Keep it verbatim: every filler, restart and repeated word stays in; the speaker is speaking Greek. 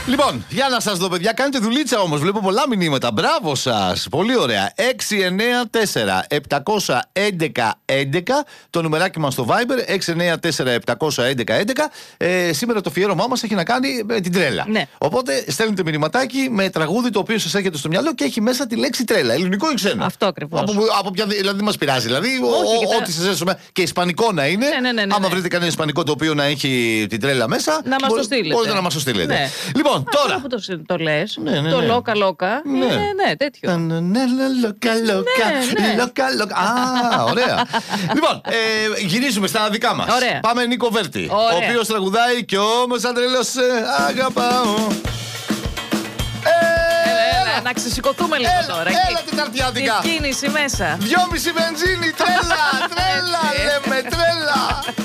Λοιπόν, για να σας δω, παιδιά, κάνετε δουλίτσα όμως. Βλέπω πολλά μηνύματα. Μπράβο σας. Πολύ ωραία. έξι εννέα τέσσερα επτακόσια έντεκα έντεκα το νουμεράκι μας στο Viber. έξι εννέα τέσσερα επτακόσια έντεκα έντεκα. Ε, σήμερα το αφιέρωμά μας έχει να κάνει με την τρέλα. Ναι. Οπότε στέλνετε μηνυματάκι με τραγούδι το οποίο σας έρχεται στο μυαλό και έχει μέσα τη λέξη τρέλα. Ελληνικό ή ξένο. Αυτό ακριβώς. Από, από ποια, δηλαδή δεν μας πειράζει. Δηλαδή, ό,τι σας έσουμε. Και ισπανικό να είναι. Ναι, ναι, ναι, ναι, άμα ναι. βρείτε κανένα ισπανικό το οποίο να έχει την τρέλα μέσα, να μας το στείλετε. Μπορείτε να μας το στείλετε. Ναι. Λοιπόν, τώρα. Αυτό που το, το λες, Ναι, ναι, το ναι. λόκα λόκα. Ναι. Είναι, ναι, τέτοιο. Ναι, λόκα, λόκα, Ναι, ναι. λόκα, λόκα. Α, ωραία. Λοιπόν, ε, γυρίζουμε στα δικά μας. Ωραία. Πάμε Νίκο Βέρτη, ο Ωραία. οποίος τραγουδάει κι όμως σαν τρελός σε αγαπάω. Έλα, έλα, να ξεσηκωθούμε λίγο Έλα, τώρα. έλα Εκεί. την Ταρτιάτικα. Την κίνηση μέσα. Δυόμιση βενζίνη, τρέλα, τρέλα, λέμε, τρέλα.